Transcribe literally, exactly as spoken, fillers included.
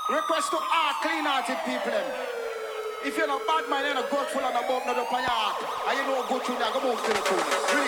Request to all clean-hearted people them. If you're not bad man, you're not grateful and above, not up on your heart. And you know good tune, you go move to the tune. Really.